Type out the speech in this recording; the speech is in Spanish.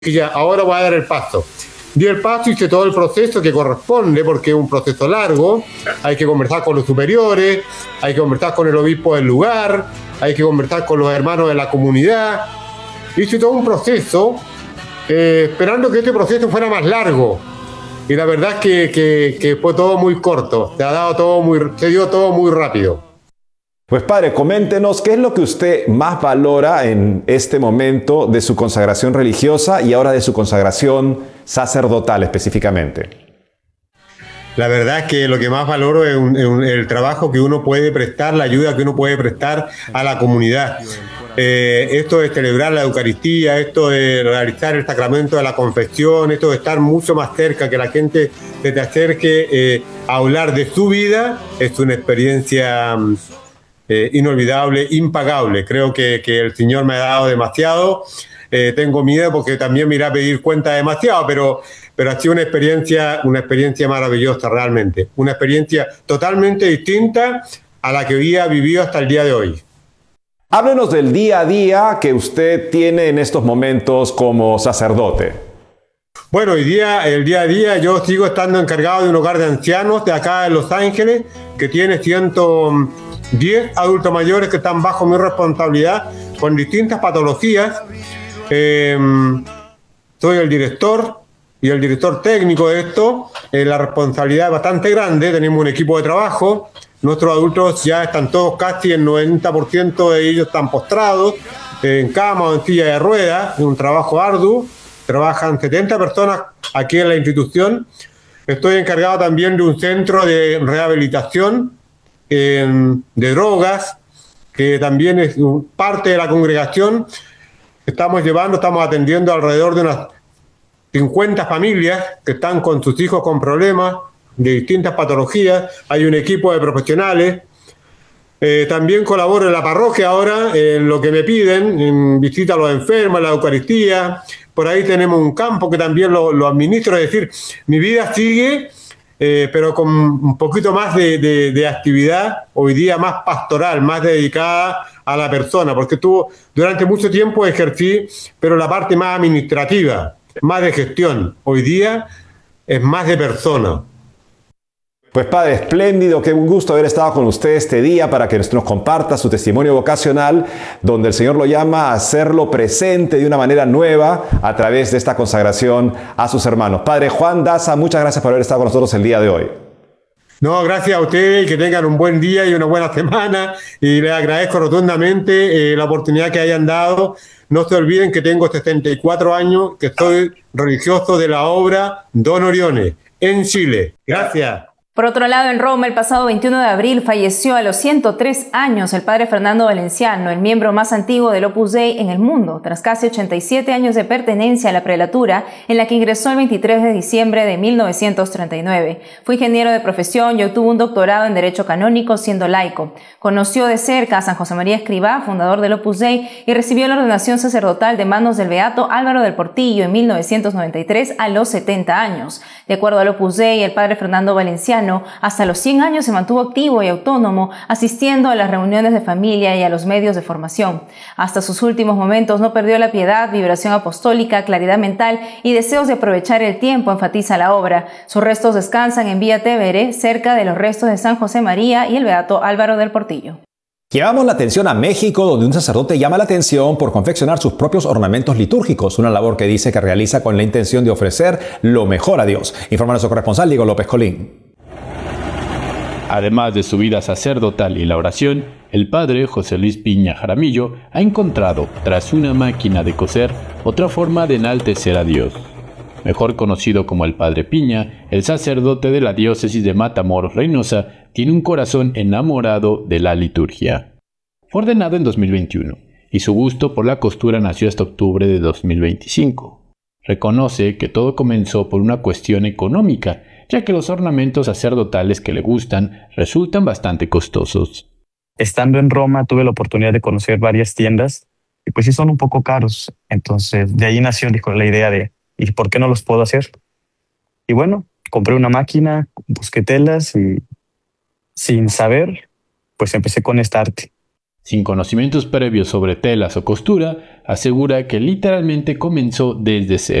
que ya, ahora voy a dar el paso. Di el paso, hice todo el proceso que corresponde, porque es un proceso largo, hay que conversar con los superiores, hay que conversar con el obispo del lugar, hay que conversar con los hermanos de la comunidad. Hice todo un proceso, esperando que este proceso fuera más largo. Y la verdad es que fue todo muy corto, se dio todo muy rápido. Pues padre, coméntenos qué es lo que usted más valora en este momento de su consagración religiosa y ahora de su consagración sacerdotal específicamente. La verdad es que lo que más valoro es el trabajo que uno puede prestar, la ayuda que uno puede prestar a la comunidad. Esto de celebrar la Eucaristía, esto de realizar el sacramento de la confesión, esto de estar mucho más cerca, que la gente se te acerque a hablar de su vida, es una experiencia inolvidable, impagable. Creo que el Señor me ha dado demasiado. Tengo miedo porque también me irá a pedir cuenta demasiado, pero ha sido una experiencia maravillosa realmente. Una experiencia totalmente distinta a la que había vivido hasta el día de hoy. Háblenos del día a día que usted tiene en estos momentos como sacerdote. Bueno, el día a día yo sigo estando encargado de un hogar de ancianos de acá en Los Ángeles, que tiene 110 adultos mayores que están bajo mi responsabilidad con distintas patologías. Soy el director y el director técnico de esto. La responsabilidad es bastante grande, tenemos un equipo de trabajo. Nuestros adultos ya están todos, casi el 90% de ellos están postrados, en cama o en silla de ruedas, es un trabajo arduo. Trabajan 70 personas aquí en la institución. Estoy encargado también de un centro de rehabilitación de drogas, que también es parte de la congregación. Estamos atendiendo alrededor de unas 50 familias que están con sus hijos con problemas de distintas patologías. Hay un equipo de profesionales. También colaboro en la parroquia ahora, en lo que me piden, en visita a los enfermos, en la Eucaristía. Por ahí tenemos un campo que también lo administro, es decir, mi vida sigue, pero con un poquito más de actividad, hoy día más pastoral, más dedicada a la persona, porque durante mucho tiempo ejercí, pero la parte más administrativa, más de gestión. Hoy día es más de persona. Pues padre, espléndido, qué gusto haber estado con usted este día para que nos comparta su testimonio vocacional, donde el Señor lo llama a hacerlo presente de una manera nueva a través de esta consagración a sus hermanos. Padre Juan Daza, muchas gracias por haber estado con nosotros el día de hoy. No, gracias a ustedes, que tengan un buen día y una buena semana, y les agradezco rotundamente la oportunidad que hayan dado. No se olviden que tengo 74 años, que soy religioso de la obra Don Orione, en Chile. Gracias. Por otro lado, en Roma, el pasado 21 de abril, falleció a los 103 años el padre Fernando Valenciano, el miembro más antiguo del Opus Dei en el mundo, tras casi 87 años de pertenencia a la prelatura, en la que ingresó el 23 de diciembre de 1939. Fue ingeniero de profesión y obtuvo un doctorado en Derecho Canónico siendo laico. Conoció de cerca a San José María Escrivá, fundador del Opus Dei, y recibió la ordenación sacerdotal de manos del beato Álvaro del Portillo en 1993 a los 70 años. De acuerdo al Opus Dei, el padre Fernando Valenciano hasta los 100 años se mantuvo activo y autónomo, asistiendo a las reuniones de familia y a los medios de formación. Hasta sus últimos momentos no perdió la piedad, vibración apostólica, claridad mental y deseos de aprovechar el tiempo, enfatiza la obra. Sus restos descansan en Villa Tevere, cerca de los restos de San José María y el beato Álvaro del Portillo. Llevamos la atención a México, donde un sacerdote llama la atención por confeccionar sus propios ornamentos litúrgicos, una labor que dice que realiza con la intención de ofrecer lo mejor a Dios. Informa nuestro corresponsal Diego López Colín. Además de su vida sacerdotal y la oración, el padre José Luis Piña Jaramillo ha encontrado, tras una máquina de coser, otra forma de enaltecer a Dios. Mejor conocido como el padre Piña, el sacerdote de la diócesis de Matamoros, Reynosa, tiene un corazón enamorado de la liturgia. Fue ordenado en 2021 y su gusto por la costura nació hasta octubre de 2025. Reconoce que todo comenzó por una cuestión económica, ya que los ornamentos sacerdotales que le gustan resultan bastante costosos. Estando en Roma tuve la oportunidad de conocer varias tiendas y pues sí son un poco caros. Entonces de ahí nació la idea de ¿y por qué no los puedo hacer? Y bueno, compré una máquina, busqué telas y sin saber, pues empecé con esta arte. Sin conocimientos previos sobre telas o costura, asegura que literalmente comenzó desde cero.